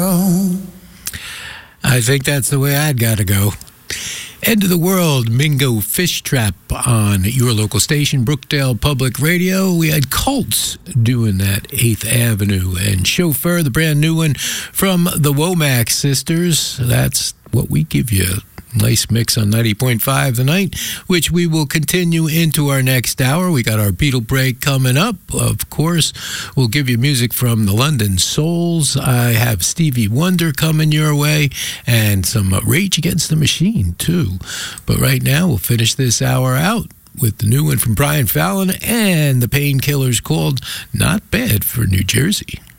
I think that's the way I'd got to go. End of the World, Mingo Fish Trap on your local station, Brookdale Public Radio. We had Cults doing that 8th Avenue, and Chauffeur, the brand new one from the Womack Sisters. That's what we give you. Nice mix on 90.5 tonight, which we will continue into our next hour. We got our Beatle break coming up. Of course, we'll give you music from the London Souls. I have Stevie Wonder coming your way, and some Rage Against the Machine, too. But right now, we'll finish this hour out with the new one from Brian Fallon and the Painkillers called Not Bad for New Jersey.